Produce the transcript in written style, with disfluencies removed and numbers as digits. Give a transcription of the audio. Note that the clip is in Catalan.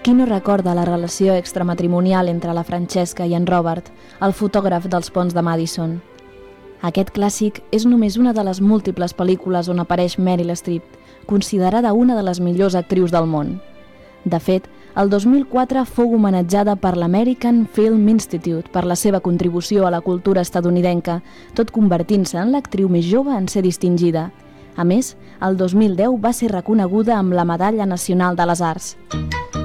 Qui no recorda la relació extramatrimonial entre la Francesca i en Robert, el fotògraf dels ponts de Madison? Aquest clàssic és només una de les múltiples pel·lícules on apareix Meryl Streep, considerada una de les millors actrius del món. De fet, el 2004 fou homenatjada per l'American Film Institute per la seva contribució a la cultura estatunidenca, tot convertint-se en l'actriu més jove en ser distingida. A més, el 2010 va ser reconeguda amb la Medalla Nacional de les Arts.